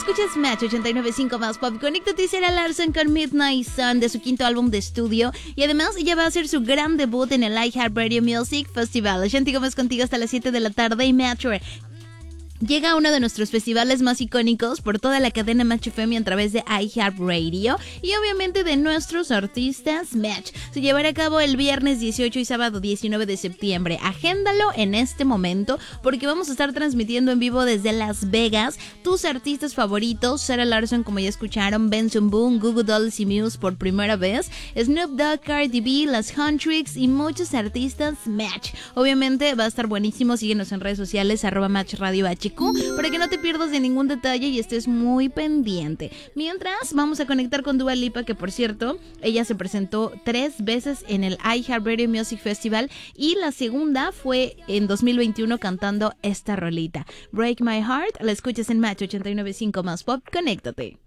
Escuchas Match 89.5 más pop. Conéctate, Sarah Larson con Midnight Sun de su quinto álbum de estudio. Y además ella va a hacer su gran debut en el iHeartRadio Music Festival. Shanti Gómez contigo hasta las 7 de la tarde y Match llega a uno de nuestros festivales más icónicos por toda la cadena Match FM a través de iHeartRadio y obviamente de nuestros artistas Match. Se llevará a cabo el viernes 18 y sábado 19 de septiembre. Agéndalo en este momento porque vamos a estar transmitiendo en vivo desde Las Vegas tus artistas favoritos. Sarah Larson, como ya escucharon, Benson Boone, Goo Goo Dolls y Muse por primera vez, Snoop Dogg, Cardi B, Las Huntrix y muchos artistas Match. Obviamente va a estar buenísimo. Síguenos en redes sociales @MatchRadioHQ para que no te pierdas de ningún detalle y estés muy pendiente. Mientras, vamos a conectar con Dua Lipa, que por cierto, ella se presentó 3 veces en el iHeartRadio Music Festival y la segunda fue en 2021 cantando esta rolita, Break My Heart. La escuchas en Match 89.5 más pop. Conéctate.